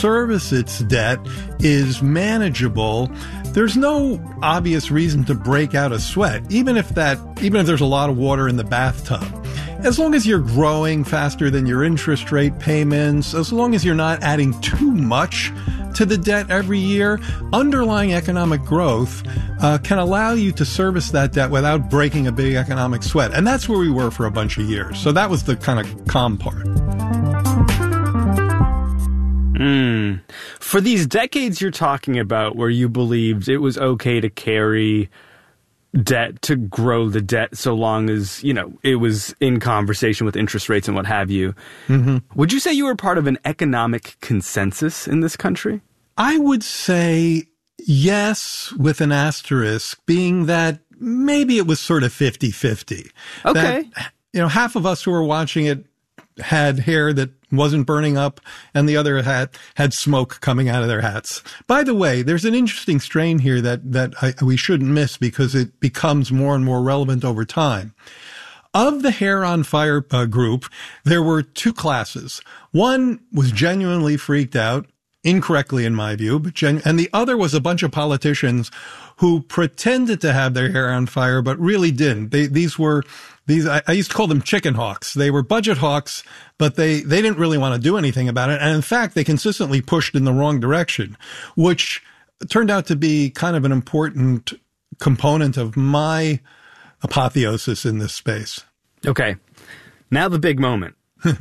service its debt is manageable, there's no obvious reason to break out a sweat, even if there's a lot of water in the bathtub. As long as you're growing faster than your interest rate payments, as long as you're not adding too much to the debt every year, underlying economic growth can allow you to service that debt without breaking a big economic sweat. And that's where we were for a bunch of years. So that was the kind of calm part. For these decades you're talking about where you believed it was okay to carry debt, to grow the debt, so long as, it was in conversation with interest rates and what have you. Mm-hmm. Would you say you were part of an economic consensus in this country? I would say yes, with an asterisk, being that maybe it was sort of 50-50. Okay. That, half of us who were watching it had hair that wasn't burning up, and the other had smoke coming out of their hats. By the way, there's an interesting strain here that we shouldn't miss because it becomes more and more relevant over time. Of the Hair on Fire group, there were two classes. One was genuinely freaked out, incorrectly in my view, and the other was a bunch of politicians who pretended to have their hair on fire, but really didn't. I used to call them chicken hawks. They were budget hawks, but they didn't really want to do anything about it. And in fact, they consistently pushed in the wrong direction, which turned out to be kind of an important component of my apotheosis in this space. Okay. Now the big moment.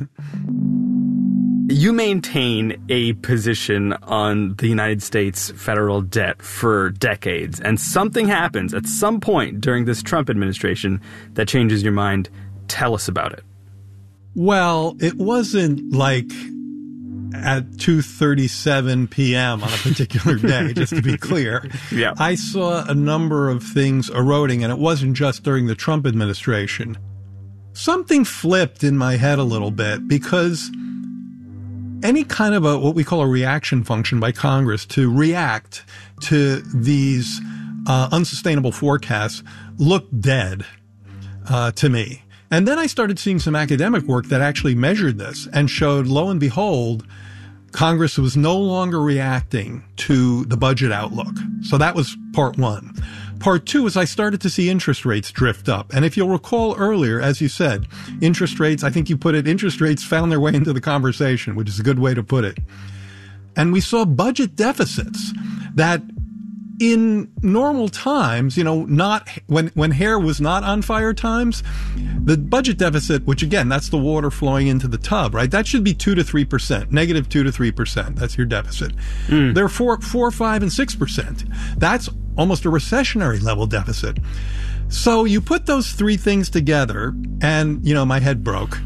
You maintain a position on the United States federal debt for decades, and something happens at some point during this Trump administration that changes your mind. Tell us about it. Well, it wasn't like at 2:37 p.m. on a particular day, just to be clear. Yeah. I saw a number of things eroding, and it wasn't just during the Trump administration. Something flipped in my head a little bit because any kind of what we call a reaction function by Congress to react to these unsustainable forecasts looked dead to me. And then I started seeing some academic work that actually measured this and showed, lo and behold, Congress was no longer reacting to the budget outlook. So that was part one. Part two is I started to see interest rates drift up. And if you'll recall earlier, as you said, interest rates found their way into the conversation, which is a good way to put it. And we saw budget deficits that in normal times, not when hair was not on fire times, the budget deficit, which again, that's the water flowing into the tub, right? That should be 2 to 3%, negative 2 to 3%. That's your deficit. They're 4, 5, and 6%. That's almost a recessionary level deficit. So you put those three things together and, my head broke.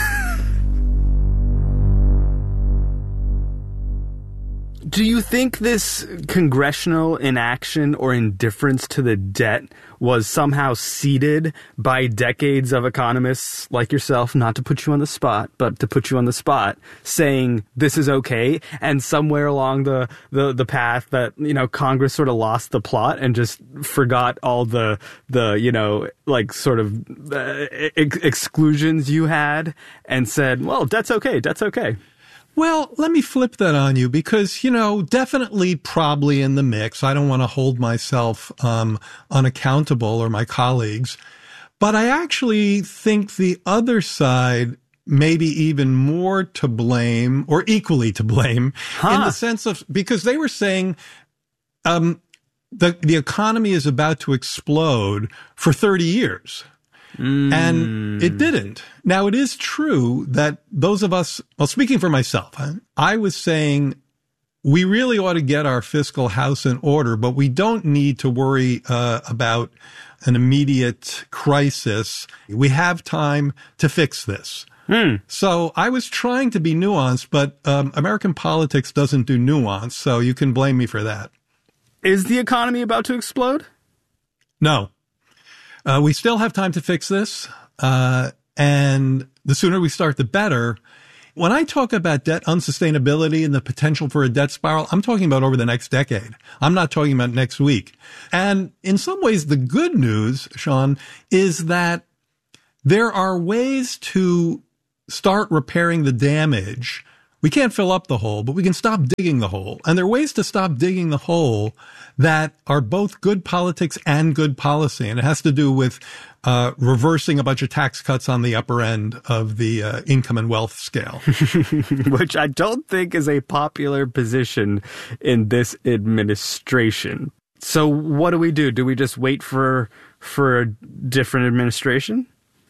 Do you think this congressional inaction or indifference to the debt was somehow seeded by decades of economists like yourself, not to put you on the spot, but to put you on the spot, saying this is okay, and somewhere along the path that, Congress sort of lost the plot and just forgot all the exclusions you had and said, well, that's okay. Well, let me flip that on you because, definitely probably in the mix. I don't want to hold myself unaccountable or my colleagues. But I actually think the other side may be even more to blame or equally to blame in the sense of because they were saying the economy is about to explode for 30 years. And it didn't. Now, it is true that those of us, well, speaking for myself, I was saying we really ought to get our fiscal house in order, but we don't need to worry about an immediate crisis. We have time to fix this. So I was trying to be nuanced, but American politics doesn't do nuance, so you can blame me for that. Is the economy about to explode? No. We still have time to fix this, and the sooner we start, the better. When I talk about debt unsustainability and the potential for a debt spiral, I'm talking about over the next decade. I'm not talking about next week. And in some ways, the good news, Sean, is that there are ways to start repairing the damage We can't fill up the hole, but we can stop digging the hole. And there are ways to stop digging the hole that are both good politics and good policy. And it has to do with reversing a bunch of tax cuts on the upper end of the income and wealth scale. Which I don't think is a popular position in this administration. So what do we do? Do we just wait for a different administration?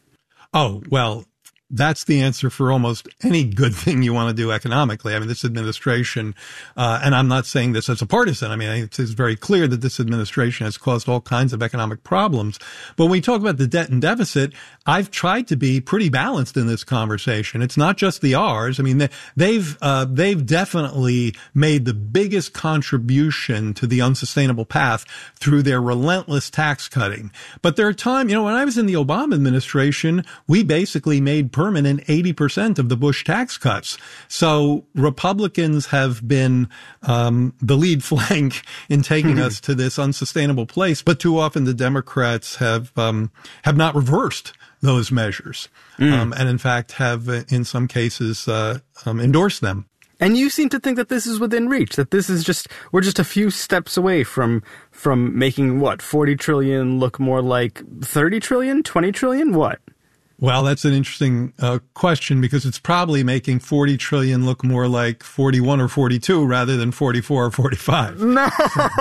Oh, well, that's the answer for almost any good thing you want to do economically. I mean, this administration, and I'm not saying this as a partisan. I mean, it's very clear that this administration has caused all kinds of economic problems. But when we talk about the debt and deficit, I've tried to be pretty balanced in this conversation. It's not just the R's. I mean, they've definitely made the biggest contribution to the unsustainable path through their relentless tax cutting. But there are times, when I was in the Obama administration, we basically made permanent 80% of the Bush tax cuts. So Republicans have been the lead flank in taking us to this unsustainable place. But too often the Democrats have not reversed those measures, and in fact have in some cases endorsed them. And you seem to think that this is within reach, that this is we're just a few steps away from making 40 trillion look more like 30 trillion, 20 trillion, what? Well, that's an interesting question, because it's probably making 40 trillion look more like 41 or 42 rather than 44 or 45. No.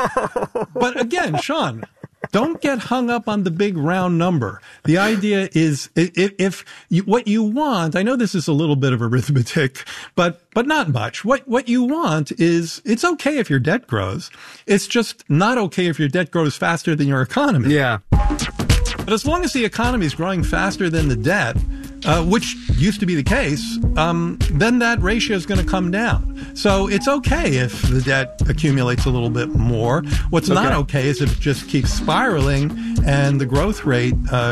But again, Sean, don't get hung up on the big round number. The idea is what you want, I know this is a little bit of arithmetic, but not much. What you want is, it's okay if your debt grows. It's just not okay if your debt grows faster than your economy. Yeah. But as long as the economy is growing faster than the debt, which used to be the case, then that ratio is going to come down. So it's okay if the debt accumulates a little bit more. What's not okay is if it just keeps spiraling and the growth rate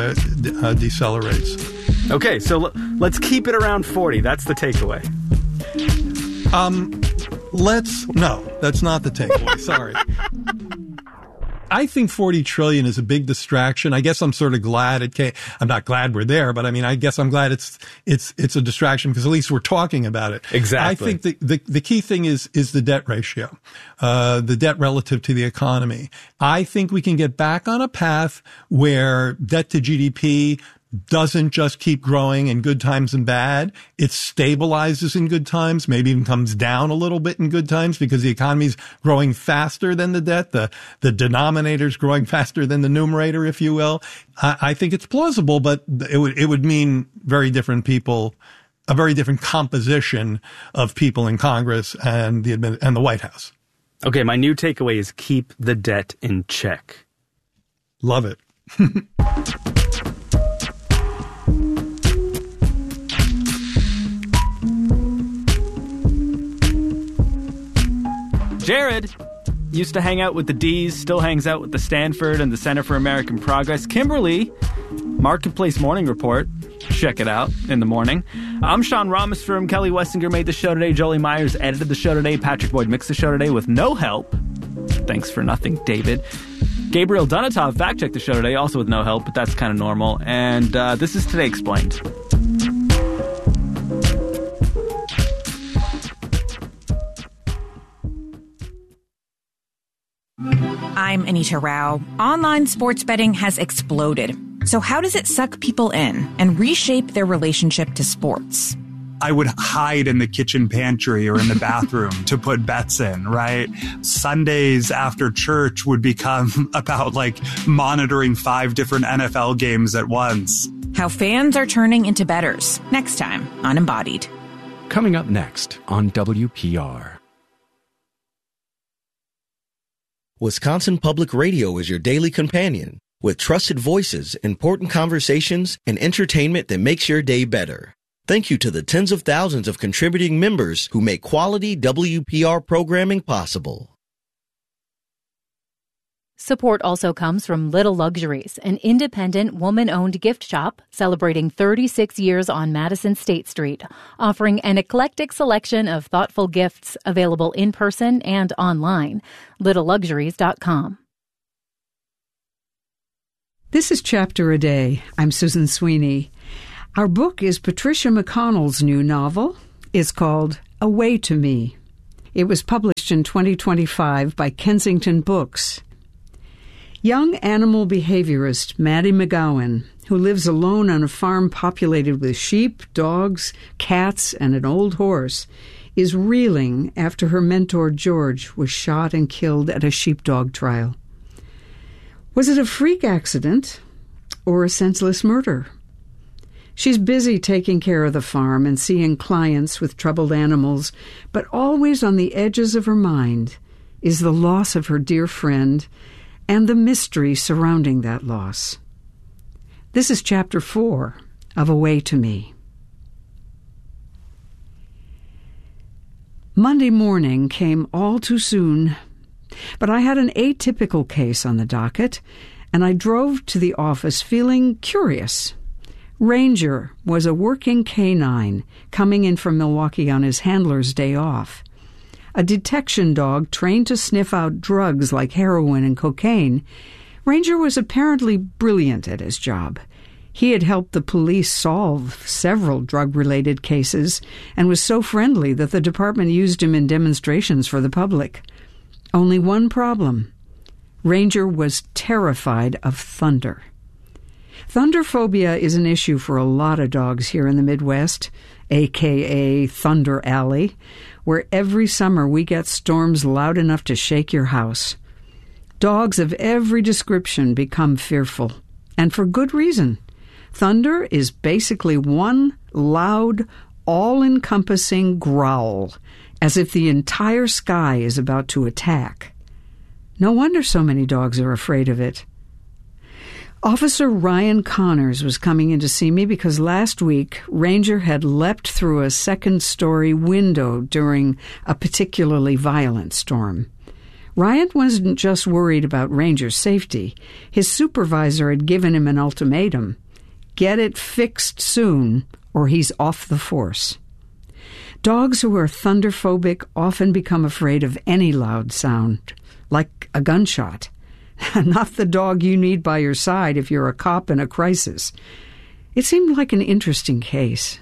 decelerates. Okay, so let's keep it around 40. That's the takeaway. No, that's not the takeaway. Sorry. I think 40 trillion is a big distraction. I guess I'm sort of glad I'm not glad we're there, but I mean, I guess I'm glad it's a distraction, because at least we're talking about it. Exactly. I think the key thing is the debt ratio, the debt relative to the economy. I think we can get back on a path where debt to GDP doesn't just keep growing in good times and bad. It stabilizes in good times, maybe even comes down a little bit in good times, because the economy's growing faster than the debt. The denominator's growing faster than the numerator, if you will. I think it's plausible, but it would mean very different people, a very different composition of people in Congress and the White House. Okay, my new takeaway is keep the debt in check. Love it. Jared used to hang out with the D's, still hangs out with the Stanford and the Center for American Progress. Kimberly, Marketplace Morning Report. Check it out in the morning. I'm Sean Rameswaram. Kelly Wessinger made the show today. Jolie Myers edited the show today. Patrick Boyd mixed the show today with no help. Thanks for nothing, David. Gabriel Dunatov fact-checked the show today, also with no help, but that's kind of normal. And this is Today Explained. I'm Anita Rao. Online sports betting has exploded. So how does it suck people in and reshape their relationship to sports? I would hide in the kitchen pantry or in the bathroom to put bets in, right? Sundays after church would become about monitoring 5 different NFL games at once. How fans are turning into bettors. Next time on Embodied. Coming up next on WPR. Wisconsin Public Radio is your daily companion with trusted voices, important conversations, and entertainment that makes your day better. Thank you to the tens of thousands of contributing members who make quality WPR programming possible. Support also comes from Little Luxuries, an independent woman-owned gift shop celebrating 36 years on Madison State Street, offering an eclectic selection of thoughtful gifts available in person and online. littleluxuries.com. This is Chapter a Day. I'm Susan Sweeney. Our book is Patricia McConnell's new novel. It's called Away to Me. It was published in 2025 by Kensington Books. Young animal behaviorist Maddie McGowan, who lives alone on a farm populated with sheep, dogs, cats, and an old horse, is reeling after her mentor George was shot and killed at a sheepdog trial. Was it a freak accident or a senseless murder? She's busy taking care of the farm and seeing clients with troubled animals, but always on the edges of her mind is the loss of her dear friend and the mystery surrounding that loss. This is Chapter 4 of Away to Me. Monday morning came all too soon, but I had an atypical case on the docket, and I drove to the office feeling curious. Ranger was a working canine coming in from Milwaukee on his handler's day off. A detection dog trained to sniff out drugs like heroin and cocaine, Ranger was apparently brilliant at his job. He had helped the police solve several drug-related cases and was so friendly that the department used him in demonstrations for the public. Only one problem. Ranger was terrified of thunder. Thunderphobia is an issue for a lot of dogs here in the Midwest, a.k.a. Thunder Alley, where every summer we get storms loud enough to shake your house. Dogs of every description become fearful, and for good reason. Thunder is basically one loud, all-encompassing growl, as if the entire sky is about to attack. No wonder so many dogs are afraid of it. Officer Ryan Connors was coming in to see me because last week Ranger had leapt through a second-story window during a particularly violent storm. Ryan wasn't just worried about Ranger's safety. His supervisor had given him an ultimatum. Get it fixed soon, or he's off the force. Dogs who are thunderphobic often become afraid of any loud sound, like a gunshot. Not the dog you need by your side if you're a cop in a crisis. It seemed like an interesting case.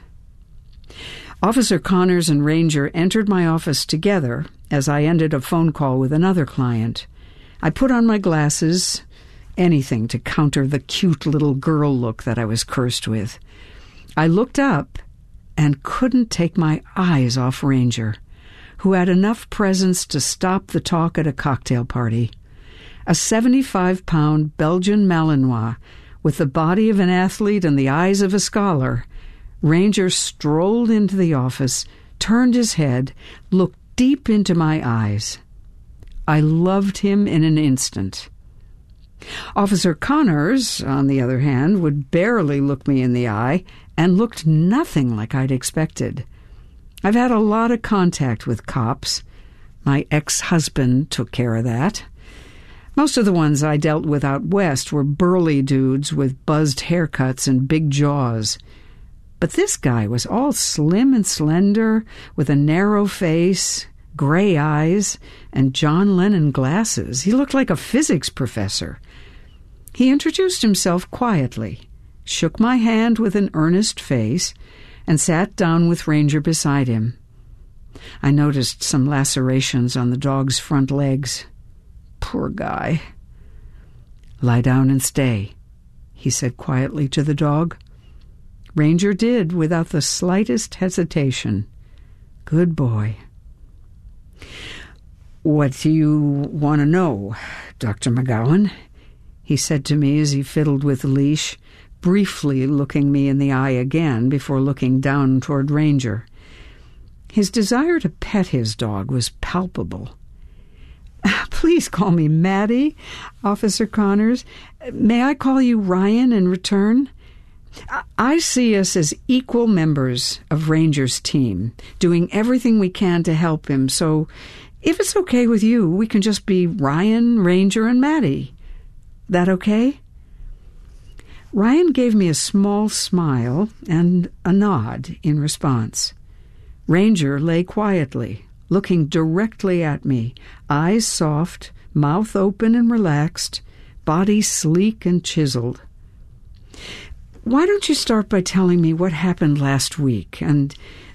Officer Connors and Ranger entered my office together as I ended a phone call with another client. I put on my glasses, anything to counter the cute little girl look that I was cursed with. I looked up and couldn't take my eyes off Ranger, who had enough presence to stop the talk at a cocktail party. A 75-pound Belgian Malinois with the body of an athlete and the eyes of a scholar, Ranger strolled into the office, turned his head, looked deep into my eyes. I loved him in an instant. Officer Connors, on the other hand, would barely look me in the eye and looked nothing like I'd expected. I've had a lot of contact with cops. My ex-husband took care of that. Most of the ones I dealt with out west were burly dudes with buzzed haircuts and big jaws. But this guy was all slim and slender, with a narrow face, gray eyes, and John Lennon glasses. He looked like a physics professor. He introduced himself quietly, shook my hand with an earnest face, and sat down with Ranger beside him. I noticed some lacerations on the dog's front legs. Poor guy. Lie down and stay, he said quietly to the dog. Ranger did without the slightest hesitation. Good boy. What do you want to know, Dr. McGowan? He said to me as he fiddled with the leash, briefly looking me in the eye again before looking down toward Ranger. His desire to pet his dog was palpable. Please call me Maddie, Officer Connors. May I call you Ryan in return? I see us as equal members of Ranger's team, doing everything we can to help him, so if it's okay with you, we can just be Ryan, Ranger, and Maddie. That okay? Ryan gave me a small smile and a nod in response. Ranger lay quietly, looking directly at me, eyes soft, mouth open and relaxed, body sleek and chiseled. Why don't you start by telling me what happened last week and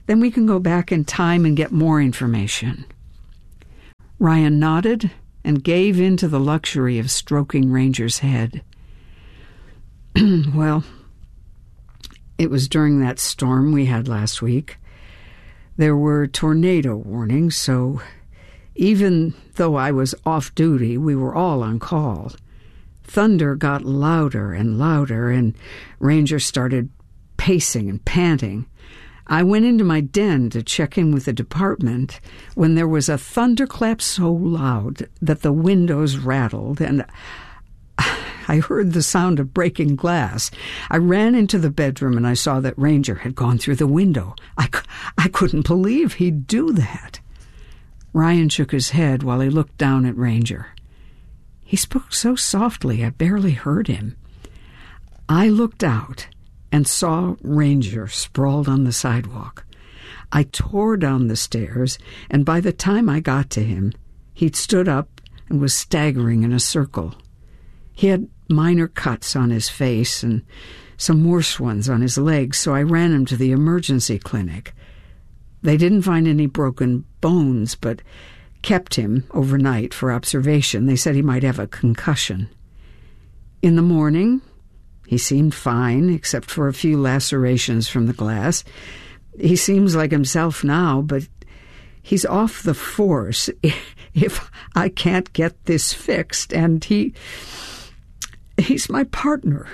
Then we can go back in time and get more information." Ryan nodded and gave in to the luxury of stroking Ranger's head. "Well, it was during that storm we had last week. There were tornado warnings, so even though I was off duty, we were all on call. Thunder got louder and louder, and Ranger started pacing and panting. I went into my den to check in with the department when there was a thunderclap so loud that the windows rattled, and I heard the sound of breaking glass. I ran into the bedroom and I saw that Ranger had gone through the window. I couldn't believe he'd do that." Ryan shook his head while he looked down at Ranger. He spoke so softly I barely heard him. I looked out and saw Ranger sprawled on the sidewalk. I tore down the stairs, and by the time I got to him, he'd stood up and was staggering in a circle. He had minor cuts on his face and some worse ones on his legs, so I ran him to the emergency clinic. They didn't find any broken bones, but kept him overnight for observation. They said he might have a concussion. In the morning, he seemed fine, except for a few lacerations from the glass. He seems like himself now, but he's off the force if I can't get this fixed, and he's my partner."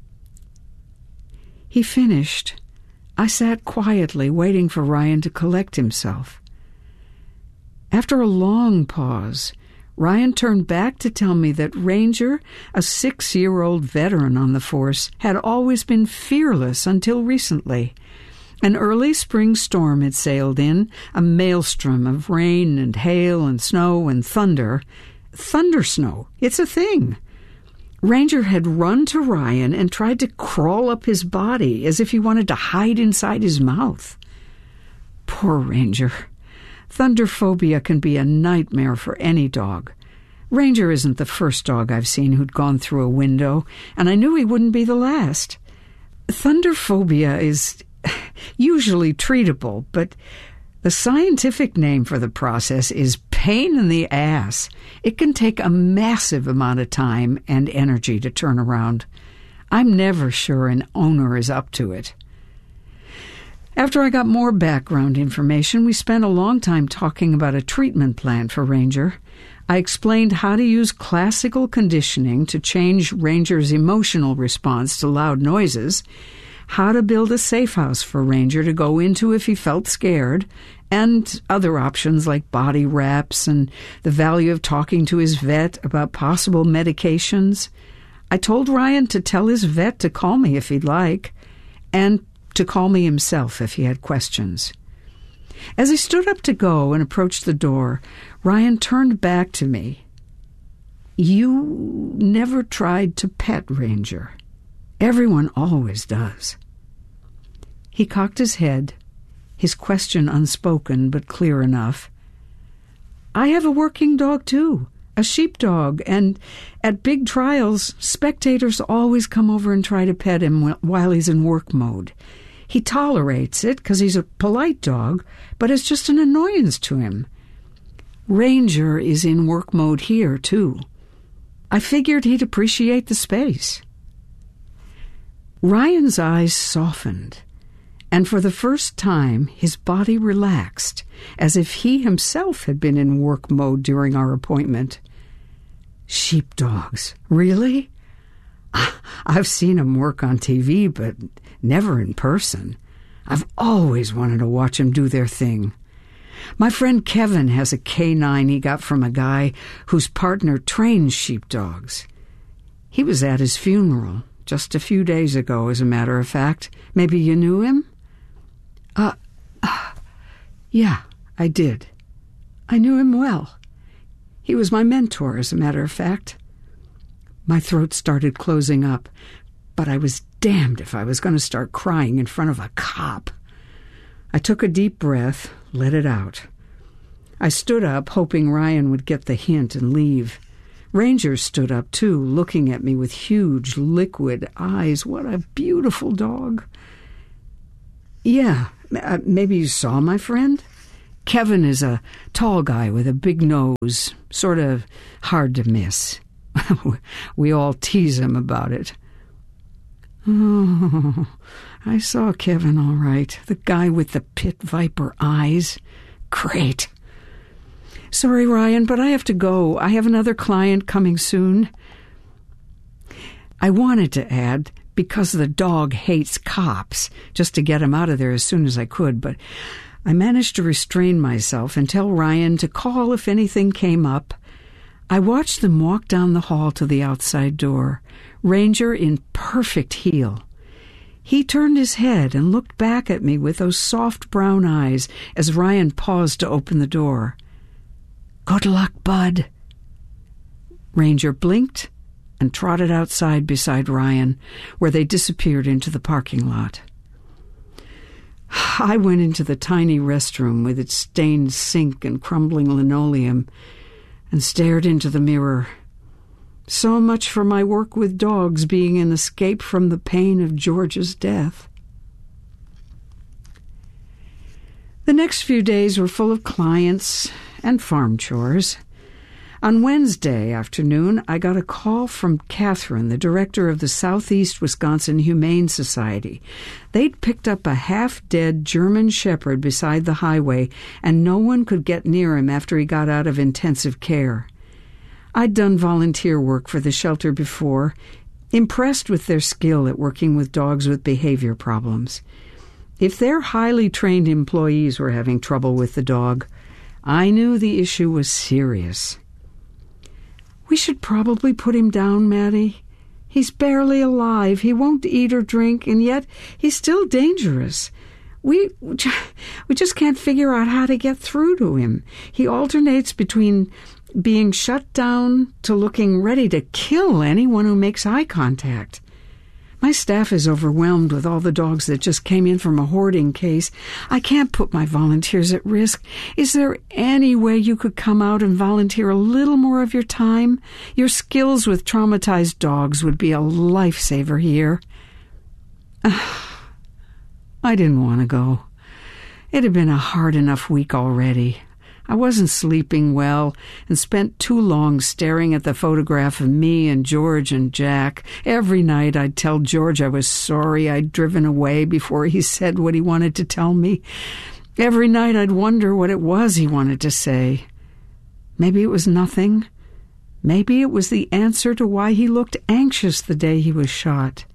He finished. I sat quietly, waiting for Ryan to collect himself. After a long pause, Ryan turned back to tell me that Ranger, a 6-year-old veteran on the force, had always been fearless until recently. An early spring storm had sailed in, a maelstrom of rain and hail and snow and thunder. Thunder snow, it's a thing. Ranger had run to Ryan and tried to crawl up his body as if he wanted to hide inside his mouth. Poor Ranger. Thunderphobia can be a nightmare for any dog. Ranger isn't the first dog I've seen who'd gone through a window, and I knew he wouldn't be the last. Thunderphobia is usually treatable, but the scientific name for the process is pain in the ass. It can take a massive amount of time and energy to turn around. I'm never sure an owner is up to it. After I got more background information, we spent a long time talking about a treatment plan for Ranger. I explained how to use classical conditioning to change Ranger's emotional response to loud noises, how to build a safe house for Ranger to go into if he felt scared, and other options like body wraps and the value of talking to his vet about possible medications. I told Ryan to tell his vet to call me if he'd like, and to call me himself if he had questions. As I stood up to go and approached the door, Ryan turned back to me. "You never tried to pet Ranger. Everyone always does." He cocked his head, his question unspoken but clear enough. "I have a working dog, too, a sheepdog, and at big trials, spectators always come over and try to pet him while he's in work mode. He tolerates it because he's a polite dog, but it's just an annoyance to him. Ranger is in work mode here, too. I figured he'd appreciate the space." Ryan's eyes softened, and for the first time his body relaxed, as if he himself had been in work mode during our appointment. "Sheepdogs, really? I've seen them work on TV, but never in person. I've always wanted to watch them do their thing. My friend Kevin has a K9 he got from a guy whose partner trains sheepdogs. He was at his funeral just a few days ago, as a matter of fact. Maybe you knew him?" Yeah, I did. I knew him well. He was my mentor, as a matter of fact." My throat started closing up, but I was damned if I was going to start crying in front of a cop. I took a deep breath, let it out. I stood up, hoping Ryan would get the hint and leave. Ranger stood up, too, looking at me with huge, liquid eyes. What a beautiful dog. "Yeah, Maybe you saw my friend? Kevin is a tall guy with a big nose, sort of hard to miss. We all tease him about it. Oh, I saw Kevin all right. The guy with the pit viper eyes. Great. Sorry, Ryan, but I have to go. I have another client coming soon. I wanted to add, because the dog hates cops, just to get him out of there as soon as I could, but I managed to restrain myself and tell Ryan to call if anything came up. I watched them walk down the hall to the outside door, Ranger in perfect heel. He turned his head and looked back at me with those soft brown eyes as Ryan paused to open the door. Good luck, bud. Ranger blinked and trotted outside beside Ryan, where they disappeared into the parking lot. I went into the tiny restroom with its stained sink and crumbling linoleum and stared into the mirror. So much for my work with dogs being an escape from the pain of George's death. The next few days were full of clients and farm chores. On Wednesday afternoon, I got a call from Catherine, the director of the Southeast Wisconsin Humane Society. They'd picked up a half-dead German shepherd beside the highway, and no one could get near him after he got out of intensive care. I'd done volunteer work for the shelter before, impressed with their skill at working with dogs with behavior problems. If their highly trained employees were having trouble with the dog, I knew the issue was serious. We should probably put him down, Maddie. He's barely alive. He won't eat or drink, and yet he's still dangerous. We just can't figure out how to get through to him. He alternates between being shut down to looking ready to kill anyone who makes eye contact. My staff is overwhelmed with all the dogs that just came in from a hoarding case. I can't put my volunteers at risk. Is there any way you could come out and volunteer a little more of your time? Your skills with traumatized dogs would be a lifesaver here. I didn't want to go. It had been a hard enough week already. I wasn't sleeping well and spent too long staring at the photograph of me and George and Jack. Every night I'd tell George I was sorry I'd driven away before he said what he wanted to tell me. Every night I'd wonder what it was he wanted to say. Maybe it was nothing. Maybe it was the answer to why he looked anxious the day he was shot.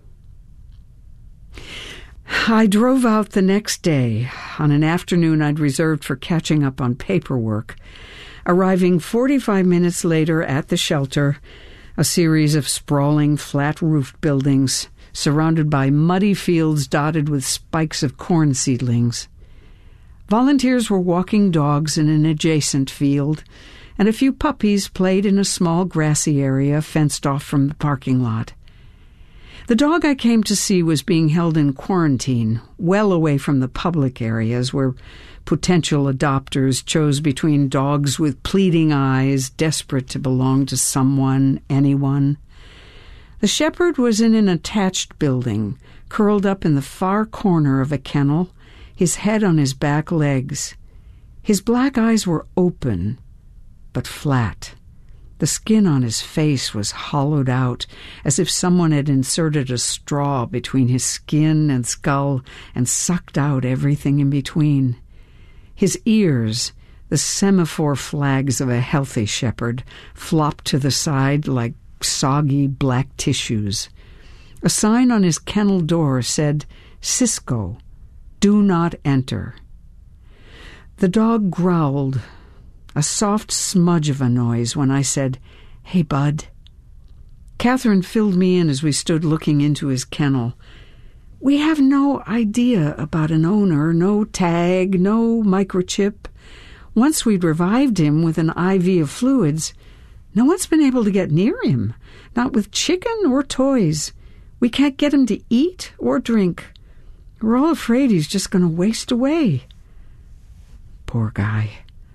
I drove out the next day on an afternoon I'd reserved for catching up on paperwork, arriving 45 minutes later at the shelter, a series of sprawling, flat-roofed buildings surrounded by muddy fields dotted with spikes of corn seedlings. Volunteers were walking dogs in an adjacent field, and a few puppies played in a small grassy area fenced off from the parking lot. The dog I came to see was being held in quarantine, well away from the public areas where potential adopters chose between dogs with pleading eyes, desperate to belong to someone, anyone. The shepherd was in an attached building, curled up in the far corner of a kennel, his head on his back legs. His black eyes were open, but flat. The skin on his face was hollowed out, as if someone had inserted a straw between his skin and skull and sucked out everything in between. His ears, the semaphore flags of a healthy shepherd, flopped to the side like soggy black tissues. A sign on his kennel door said, "Cisco, do not enter." The dog growled, a soft smudge of a noise, when I said, "Hey, bud." Catherine filled me in as we stood looking into his kennel. We have no idea about an owner, no tag, no microchip. Once we'd revived him with an IV of fluids, no one's been able to get near him, not with chicken or toys. We can't get him to eat or drink. We're all afraid he's just going to waste away. Poor guy.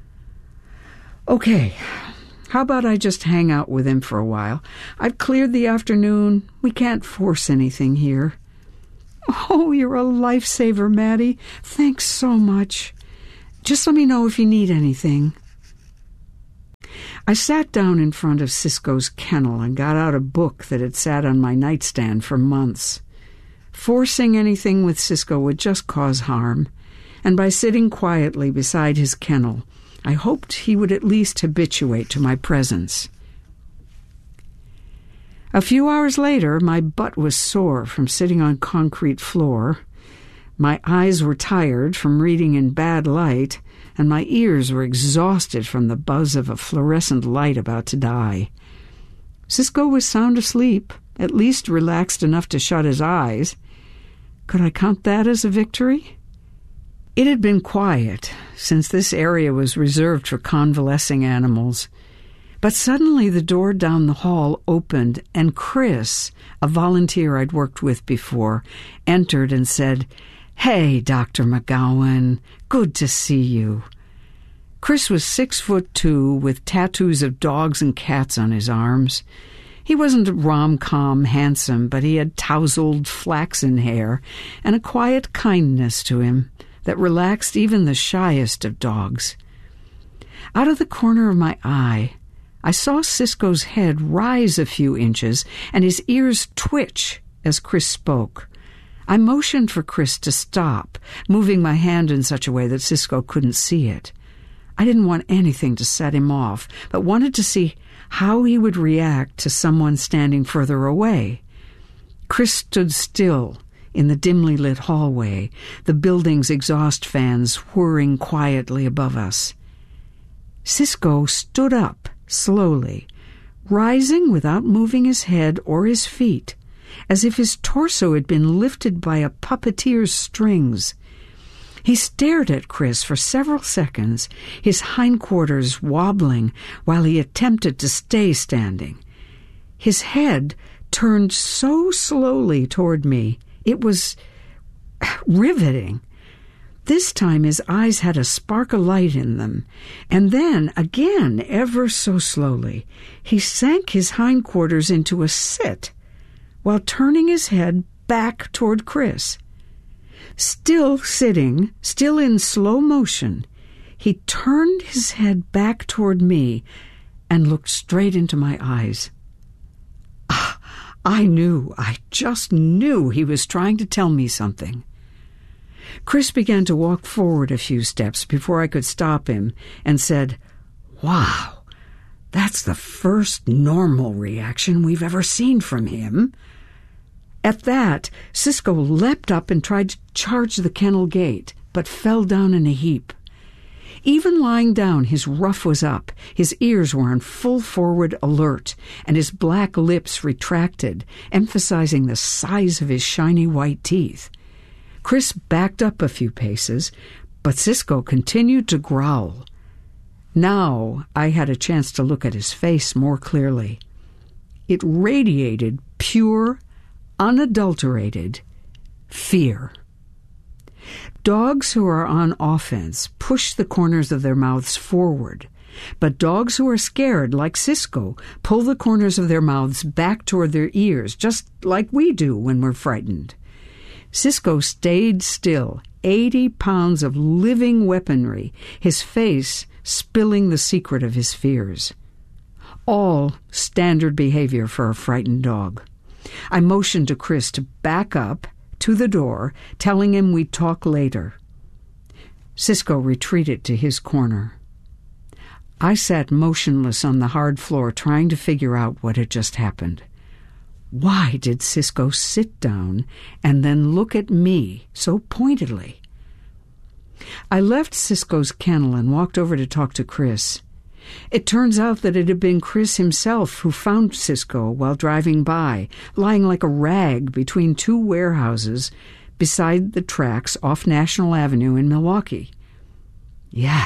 Okay, how about I just hang out with him for a while? I've cleared the afternoon. We can't force anything here. Oh, you're a lifesaver, Maddie. Thanks so much. Just let me know if you need anything. I sat down in front of Cisco's kennel and got out a book that had sat on my nightstand for months. Forcing anything with Cisco would just cause harm, and by sitting quietly beside his kennel, I hoped he would at least habituate to my presence. A few hours later, my butt was sore from sitting on concrete floor. My eyes were tired from reading in bad light, and my ears were exhausted from the buzz of a fluorescent light about to die. Cisco was sound asleep, at least relaxed enough to shut his eyes. Could I count that as a victory? It had been quiet, since this area was reserved for convalescing animals. But suddenly the door down the hall opened, and Chris, a volunteer I'd worked with before, entered and said, "Hey, Dr. McGowan, good to see you." Chris was 6'2", with tattoos of dogs and cats on his arms. He wasn't rom-com handsome, but he had tousled flaxen hair and a quiet kindness to him that relaxed even the shyest of dogs. Out of the corner of my eye, I saw Cisco's head rise a few inches and his ears twitch as Chris spoke. I motioned for Chris to stop, moving my hand in such a way that Cisco couldn't see it. I didn't want anything to set him off, but wanted to see how he would react to someone standing further away. Chris stood still in the dimly lit hallway, the building's exhaust fans whirring quietly above us. Cisco stood up slowly, rising without moving his head or his feet, as if his torso had been lifted by a puppeteer's strings. He stared at Chris for several seconds, his hindquarters wobbling while he attempted to stay standing. His head turned so slowly toward me, it was riveting. This time his eyes had a spark of light in them, and then, again, ever so slowly, he sank his hindquarters into a sit, while turning his head back toward Chris. Still sitting, still in slow motion, he turned his head back toward me and looked straight into my eyes. I just knew he was trying to tell me something. Chris began to walk forward a few steps before I could stop him and said, "Wow, that's the first normal reaction we've ever seen from him." At that, Cisco leapt up and tried to charge the kennel gate, but fell down in a heap. Even lying down, his ruff was up, his ears were on full forward alert, and his black lips retracted, emphasizing the size of his shiny white teeth. Chris backed up a few paces, but Cisco continued to growl. Now I had a chance to look at his face more clearly. It radiated pure, unadulterated fear. Dogs who are on offense push the corners of their mouths forward, but dogs who are scared, like Cisco, pull the corners of their mouths back toward their ears, just like we do when we're frightened. Cisco stayed still, 80 pounds of living weaponry, his face spilling the secret of his fears. All standard behavior for a frightened dog. I motioned to Chris to back up to the door, telling him we'd talk later. Cisco retreated to his corner. I sat motionless on the hard floor, trying to figure out what had just happened. Why did Cisco sit down and then look at me so pointedly? I left Cisco's kennel and walked over to talk to Chris. It turns out that it had been Chris himself who found Cisco while driving by, lying like a rag between two warehouses beside the tracks off National Avenue in Milwaukee. Yeah,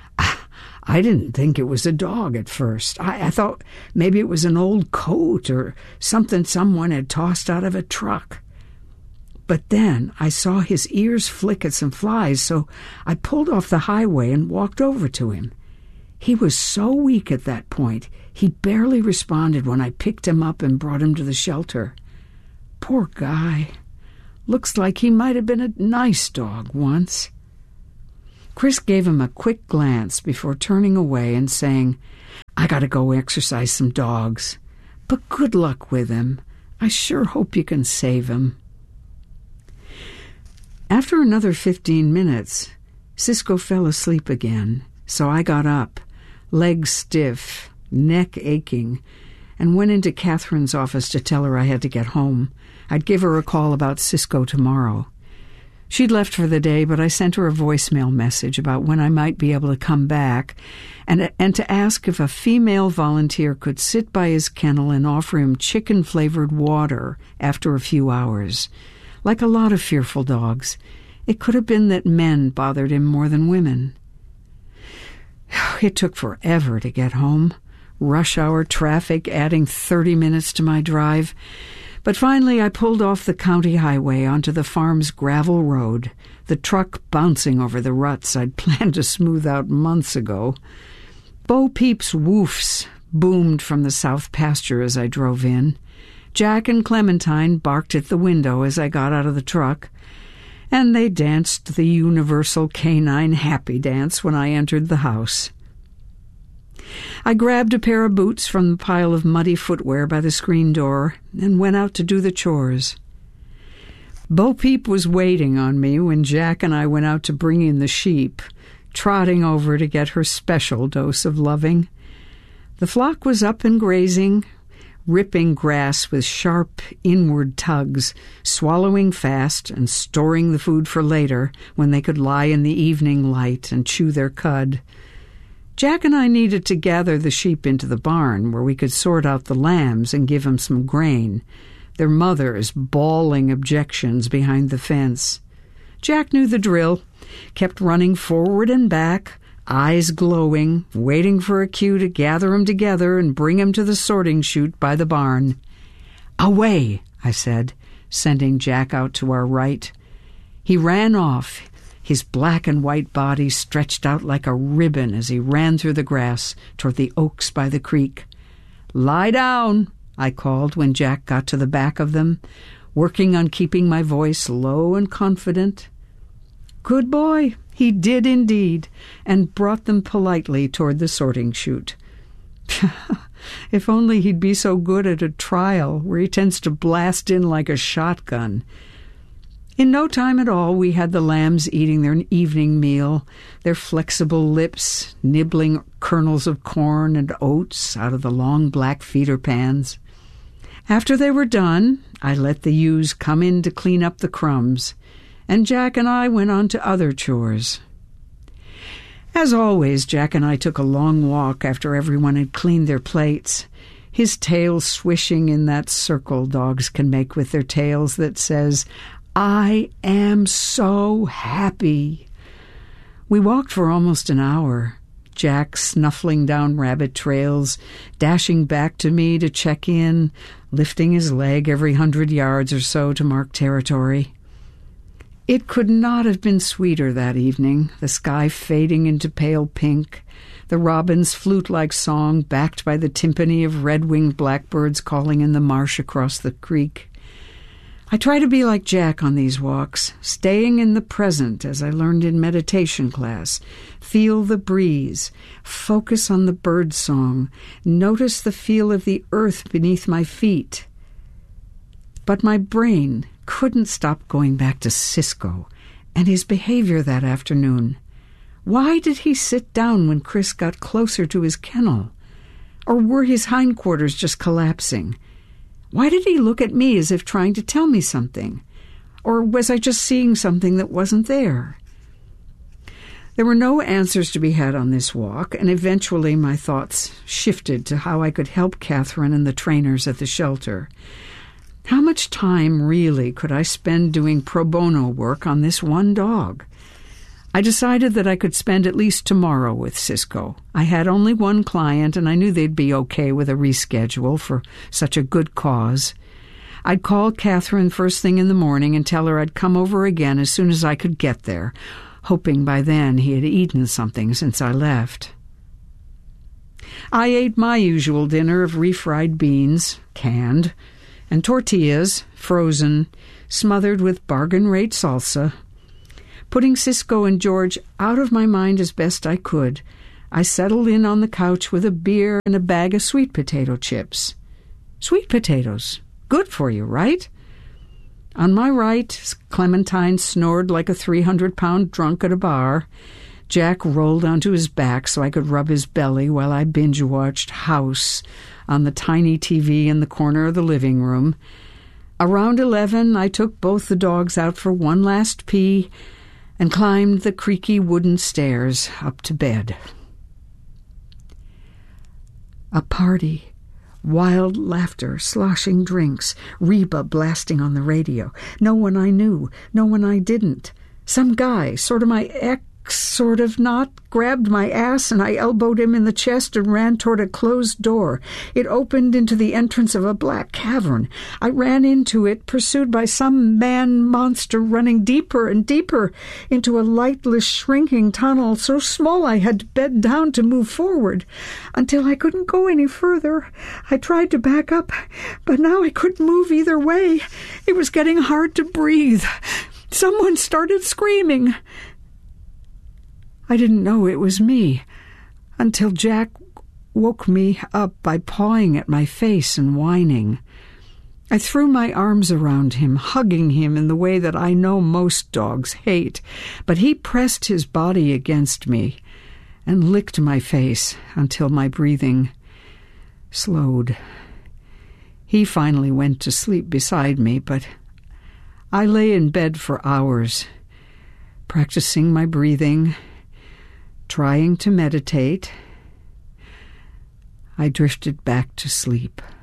I didn't think it was a dog at first. I thought maybe it was an old coat or something someone had tossed out of a truck. But then I saw his ears flick at some flies, so I pulled off the highway and walked over to him. He was so weak at that point, he barely responded when I picked him up and brought him to the shelter. Poor guy. Looks like he might have been a nice dog once." Chris gave him a quick glance before turning away and saying, "I gotta go exercise some dogs, but good luck with him. I sure hope you can save him." After another 15 minutes, Cisco fell asleep again, so I got up, legs stiff, neck aching, and went into Catherine's office to tell her I had to get home. I'd give her a call about Cisco tomorrow. She'd left for the day, but I sent her a voicemail message about when I might be able to come back and to ask if a female volunteer could sit by his kennel and offer him chicken-flavored water after a few hours. Like a lot of fearful dogs, it could have been that men bothered him more than women. It took forever to get home, rush hour traffic adding 30 minutes to my drive. But finally I pulled off the county highway onto the farm's gravel road, the truck bouncing over the ruts I'd planned to smooth out months ago. Bo Peep's woofs boomed from the south pasture as I drove in. Jack and Clementine barked at the window as I got out of the truck, and they danced the universal canine happy dance when I entered the house. I grabbed a pair of boots from the pile of muddy footwear by the screen door and went out to do the chores. Bo Peep was waiting on me when Jack and I went out to bring in the sheep, trotting over to get her special dose of loving. The flock was up and grazing, ripping grass with sharp inward tugs, swallowing fast and storing the food for later when they could lie in the evening light and chew their cud. Jack and I needed to gather the sheep into the barn where we could sort out the lambs and give them some grain, their mothers bawling objections behind the fence. Jack knew the drill, kept running forward and back, eyes glowing, waiting for a cue to gather 'em together and bring 'em to the sorting chute by the barn. "Away," I said, sending Jack out to our right. He ran off, his black and white body stretched out like a ribbon as he ran through the grass toward the oaks by the creek. "Lie down," I called when Jack got to the back of them, working on keeping my voice low and confident. Good boy, he did indeed, and brought them politely toward the sorting chute. If only he'd be so good at a trial, where he tends to blast in like a shotgun. In no time at all, we had the lambs eating their evening meal, their flexible lips nibbling kernels of corn and oats out of the long black feeder pans. After they were done, I let the ewes come in to clean up the crumbs, and Jack and I went on to other chores. As always, Jack and I took a long walk after everyone had cleaned their plates, his tail swishing in that circle dogs can make with their tails that says, "I am so happy." We walked for almost an hour, Jack snuffling down rabbit trails, dashing back to me to check in, lifting his leg every 100 yards or so to mark territory. It could not have been sweeter that evening, the sky fading into pale pink, the robin's flute-like song backed by the timpani of red-winged blackbirds calling in the marsh across the creek. I try to be like Jack on these walks, staying in the present as I learned in meditation class. Feel the breeze, focus on the bird song, notice the feel of the earth beneath my feet. But my brain couldn't stop going back to Cisco and his behavior that afternoon. Why did he sit down when Chris got closer to his kennel? Or were his hindquarters just collapsing? Why did he look at me as if trying to tell me something? Or was I just seeing something that wasn't there? There were no answers to be had on this walk, and eventually my thoughts shifted to how I could help Catherine and the trainers at the shelter. How much time really could I spend doing pro bono work on this one dog? I decided that I could spend at least tomorrow with Cisco. I had only one client, and I knew they'd be okay with a reschedule for such a good cause. I'd call Catherine first thing in the morning and tell her I'd come over again as soon as I could get there, hoping by then he had eaten something since I left. I ate my usual dinner of refried beans, canned, and tortillas, frozen, smothered with bargain-rate salsa. Putting Cisco and George out of my mind as best I could, I settled in on the couch with a beer and a bag of sweet potato chips. Sweet potatoes. Good for you, right? On my right, Clementine snored like a 300-pound drunk at a bar. Jack rolled onto his back so I could rub his belly while I binge-watched House on the tiny TV in the corner of the living room. Around 11, I took both the dogs out for one last pee and climbed the creaky wooden stairs up to bed. A party. Wild laughter, sloshing drinks, Reba blasting on the radio. No one I knew, no one I didn't. Some guy, sort of my ex, sort of not, grabbed my ass and I elbowed him in the chest and ran toward a closed door. It opened into the entrance of a black cavern. I ran into it, pursued by some man-monster running deeper and deeper into a lightless, shrinking tunnel, so small I had to bed down to move forward. Until I couldn't go any further. I tried to back up, but now I couldn't move either way. It was getting hard to breathe. Someone started screaming. I didn't know it was me until Jack woke me up by pawing at my face and whining. I threw my arms around him, hugging him in the way that I know most dogs hate, but he pressed his body against me and licked my face until my breathing slowed. He finally went to sleep beside me, but I lay in bed for hours, practicing my breathing, trying to meditate. I drifted back to sleep.